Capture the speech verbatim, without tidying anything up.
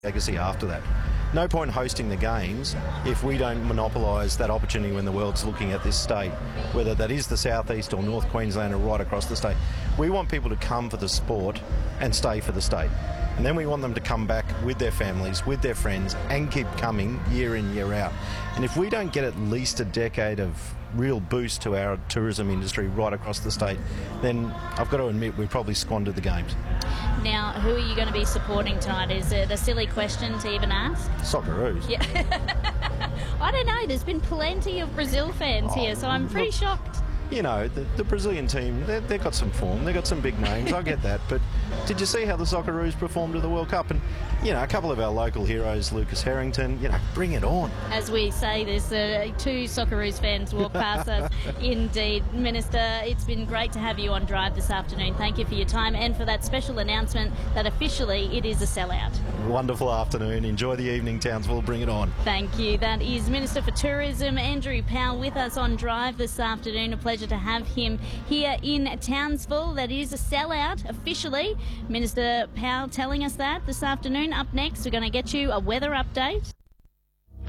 legacy after that. No point hosting the games if we don't monopolise that opportunity when the world's looking at this state, whether that is the southeast or North Queensland or right across the state. We want people to come for the sport and stay for the state. And then we want them to come back with their families, with their friends, and keep coming year in, year out. And if we don't get at least a decade of real boost to our tourism industry right across the state, then I've got to admit we've probably squandered the games. Now, who are you going to be supporting tonight? Is it a silly question to even ask? Socceroos. Yeah. I don't know. There's been plenty of Brazil fans oh, here, so I'm pretty look, shocked. You know, the, the Brazilian team, they've got some form. They've got some big names. I get that. But did you see how the Socceroos performed at the World Cup? And, you know, a couple of our local heroes, Lucas Harrington, you know, bring it on. As we say, there's uh, two Socceroos fans walk past us. Indeed. Minister, it's been great to have you on Drive this afternoon. Thank you for your time and for that special announcement that officially it is a sellout. Wonderful afternoon. Enjoy the evening, Townsville. Bring it on. Thank you. That is Minister for Tourism, Andrew Powell, with us on Drive this afternoon. A pleasure to have him here in Townsville. That is a sellout officially. Minister Powell telling us that this afternoon. Up next, we're going to get you a weather update.